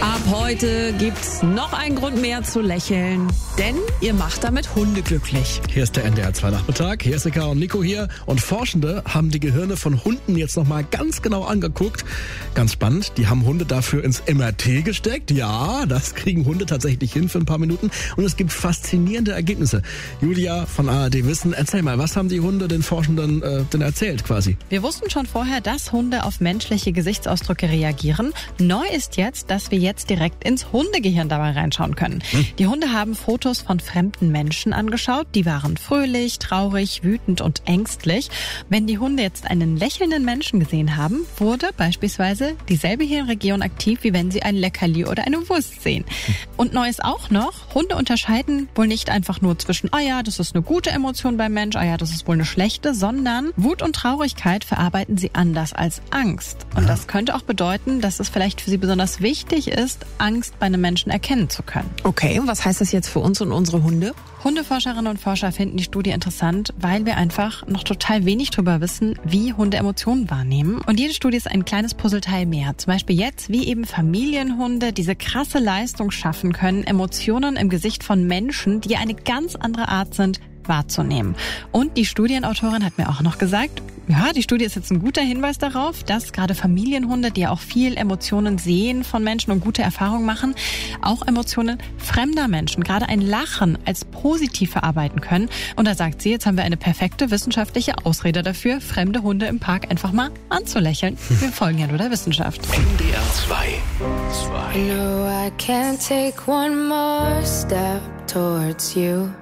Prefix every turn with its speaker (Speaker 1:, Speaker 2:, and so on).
Speaker 1: Ab heute gibt's noch einen Grund mehr zu lächeln, denn ihr macht damit Hunde glücklich.
Speaker 2: Hier ist der NDR 2 Nachmittag. Jessica und Nico hier. Und Forschende haben die Gehirne von Hunden jetzt nochmal ganz genau angeguckt. Ganz spannend. Die haben Hunde dafür ins MRT gesteckt. Ja, das kriegen Hunde tatsächlich hin für ein paar Minuten. Und es gibt faszinierende Ergebnisse. Julia von ARD Wissen, erzähl mal, was haben die Hunde den Forschenden denn erzählt quasi?
Speaker 3: Wir wussten schon vorher, dass Hunde auf menschliche Gesichtsausdrücke reagieren. Neu ist jetzt, dass wir jetzt direkt ins Hundegehirn dabei reinschauen können. Die Hunde haben Fotos von fremden Menschen angeschaut. Die waren fröhlich, traurig, wütend und ängstlich. Wenn die Hunde jetzt einen lächelnden Menschen gesehen haben, wurde beispielsweise dieselbe Hirnregion aktiv, wie wenn sie ein Leckerli oder eine Wurst sehen. Und neu ist auch noch, Hunde unterscheiden wohl nicht einfach nur zwischen, ah ja, das ist eine gute Emotion beim Mensch, ah ja, das ist wohl eine schlechte, sondern Wut und Traurigkeit verarbeiten sie anders als Angst. Und das könnte auch bedeuten, dass es vielleicht für sie besonders wichtig ist, Angst bei einem Menschen erkennen zu können.
Speaker 1: Okay, und was heißt das jetzt für uns und unsere Hunde?
Speaker 3: Hundeforscherinnen und Forscher finden die Studie interessant, weil wir einfach noch total wenig darüber wissen, wie Hunde Emotionen wahrnehmen. Und jede Studie ist ein kleines Puzzleteil mehr. Zum Beispiel jetzt, wie eben Familienhunde diese krasse Leistung schaffen können, Emotionen im Gesicht von Menschen, die eine ganz andere Art sind, wahrzunehmen. Und die Studienautorin hat mir auch noch gesagt, ja, die Studie ist jetzt ein guter Hinweis darauf, dass gerade Familienhunde, die ja auch viel Emotionen sehen von Menschen und gute Erfahrungen machen, auch Emotionen fremder Menschen, gerade ein Lachen, als positiv verarbeiten können. Und da sagt sie, jetzt haben wir eine perfekte wissenschaftliche Ausrede dafür, fremde Hunde im Park einfach mal anzulächeln. Wir folgen ja nur der Wissenschaft.
Speaker 4: NDR 2.
Speaker 5: No, I can't take one more step towards you.